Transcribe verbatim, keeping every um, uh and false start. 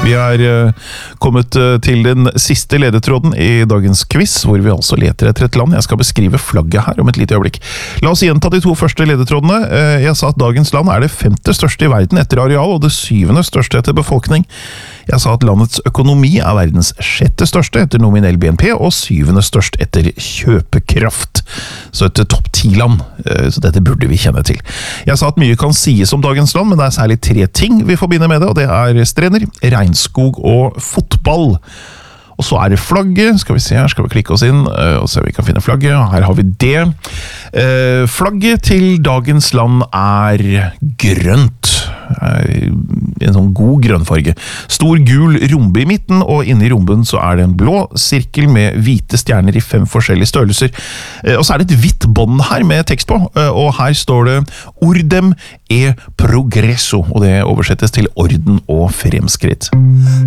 Vi er uh, kommet uh, til den siste ledetråden i dagens quiz, hvor vi altså leter etter et land. Jeg skal beskrive flagget her om et lite øyeblikk. La oss gjenta de to første ledetrådene. Uh, jeg sa at dagens land er det femte største i verden etter areal, og det syvende største etter befolkning. Jeg sa at landets økonomi er verdens sjette største etter nominell B N P, og syvende størst etter kjøpekraft. Så et topp ti-land, uh, så dette burde vi kjenne til. Jeg sa at mye kan sies om dagens land, men det er særlig tre ting vi forbinder med det, og det er strender, regnskog og fotball. Og så er det flagget. Skal vi se her, skal vi klikke oss inn og se om vi kan finne flagget. Her har vi det. Flagget til dagens land er grønt. En sånn god grønnfarge. Stor gul rombe i midten, og inne i romben så er det en blå sirkel med hvite stjerner i fem forskjellige størrelser. Og så er det et hvitt bånd her med tekst på, og her står det Ordem e progresso, og det oversettes til orden og fremskritt.